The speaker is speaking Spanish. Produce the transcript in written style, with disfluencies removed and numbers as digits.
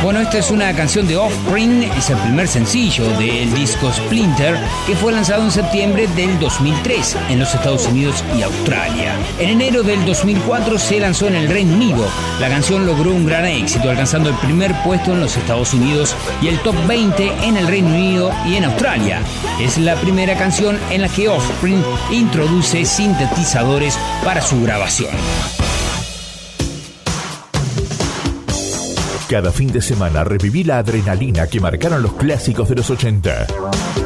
Bueno, esta es una canción de Offspring, es el primer sencillo del disco Splinter, que fue lanzado en septiembre del 2003 en los Estados Unidos y Australia. En enero del 2004 se lanzó en el Reino Unido. La canción logró un gran éxito, alcanzando el primer puesto en los Estados Unidos y el top 20 en el Reino Unido y en Australia. Es la primera canción en la que Offspring introduce sintetizadores para su grabación. Cada fin de semana reviví la adrenalina que marcaron los clásicos de los 80.